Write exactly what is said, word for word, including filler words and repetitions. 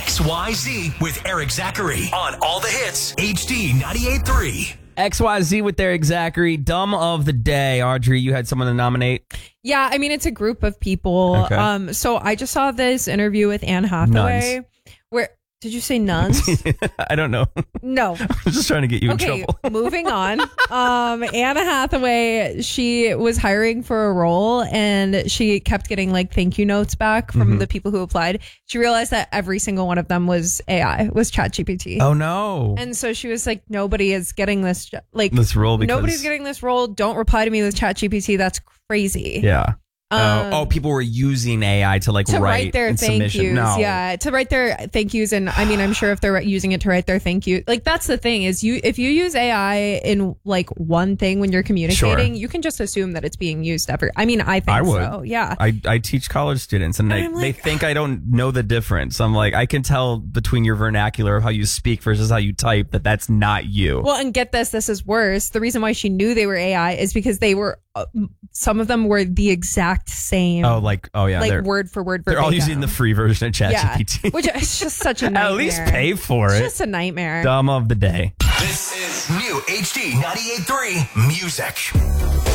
X Y Z with Eric Zachary on All the Hits, H D ninety-eight point three. X Y Z with Eric Zachary. Dumb of the day. Audrey, you had someone to nominate? Yeah, I mean, it's a group of people. Okay. Um, so I just saw this interview with Anne Hathaway. Nuns. Where, did you say nuns? I don't know. No. I'm just trying to get you Okay, in trouble. moving on. Um, Anna Hathaway, she was hiring for a role and she kept getting like thank you notes back from Mm-hmm. the people who applied. She realized that every single one of them was A I, was ChatGPT. Oh, no. And so she was like, nobody is getting this, jo- like, This role because... nobody's getting this role. Don't reply to me with ChatGPT. That's crazy. Yeah. Um, uh, oh, people were using A I to like to write, write their in thank submission. yous. No. Yeah, to write their thank yous. And I mean, I'm sure if they're using it to write their thank you, like that's the thing is you, if you use A I in like one thing when you're communicating, Sure. you can just assume that it's being used ever. I mean, I think I would. so. Yeah. I, I teach college students and, And they, I'm they like- think I don't know the difference. I'm like, I can tell between your vernacular of how you speak versus how you type that that's not you. Well, and get this, this is worse. The reason why she knew they were A I is because they were, uh, some of them were the exact same. oh, like, oh yeah. like they're, word for word. they're all verbatim. using the free version of yeah, ChatGPT. which is just such a nightmare. At least pay for It's it. just a nightmare. Dumb of the day. This is new H D ninety-eight point three music.